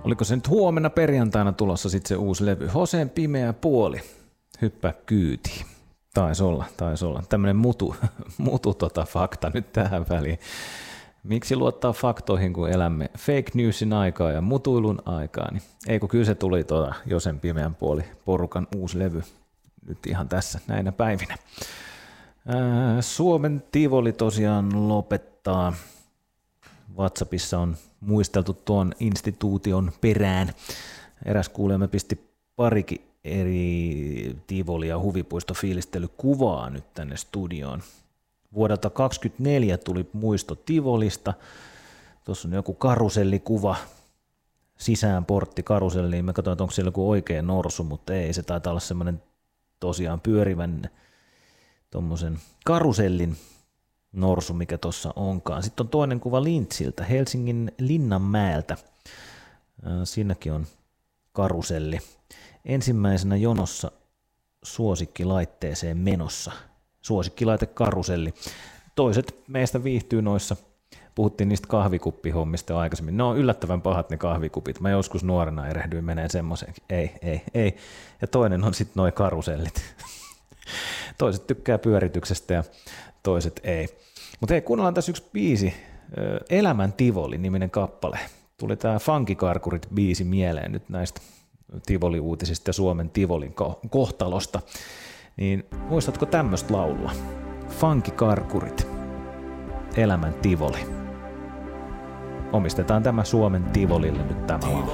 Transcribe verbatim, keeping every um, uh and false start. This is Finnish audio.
Oliko se nyt huomenna perjantaina tulossa sitten se uusi levy? Hoseen pimeä puoli, hyppää kyytiin. Taisi olla, taisi olla. Tämmöinen mutu, mutu tota fakta nyt tähän väliin. Miksi luottaa faktoihin, kun elämme fake newsin aikaa ja mutuilun aikaa? Niin ei kun kyllä se tuli tuota Josen pimeän puoli porukan uusi levy nyt ihan tässä näinä päivinä. Ää, Suomen Tivoli tosiaan lopettaa. WhatsAppissa on muisteltu tuon instituution perään. Eräs kuulemme pisti parikin eri Tivoli- ja huvipuistofiilistelykuvaa nyt tänne studioon. Vuodelta kaksikymmentäneljä tuli muisto Tivolista. Tuossa on joku karusellikuva, sisään portti karuselliin. Mä katsoin, että onko siellä joku oikea norsu, mutta ei. Se taitaa olla semmoinen tosiaan pyörivän tommosen karusellin norsu, mikä tuossa onkaan. Sitten on toinen kuva Lintsiltä, Helsingin Linnanmäeltä. Siinäkin on karuselli. Ensimmäisenä jonossa suosikkilaitteeseen menossa. Suosikkilaite karuselli. Toiset meistä viihtyy noissa. Puhuttiin niistä kahvikuppihommista jo aikaisemmin. Ne on yllättävän pahat ne kahvikupit. Mä joskus nuorena erehdyin menee semmoiseenkin. Ei, ei, ei. Ja toinen on sitten noi karusellit. Toiset tykkää pyörityksestä ja toiset ei. Mutta hei, kuunnellaan tässä yksi biisi. Elämän Tivoli-niminen kappale. Tuli tää Funkikarkurit-biisi mieleen nyt näistä Tivoli-uutisista ja Suomen Tivolin kohtalosta. Niin muistatko tämmöistä laulua? Funkikarkurit. Elämän Tivoli. Omistetaan tämä Suomen Tivolille nyt tämä laulu.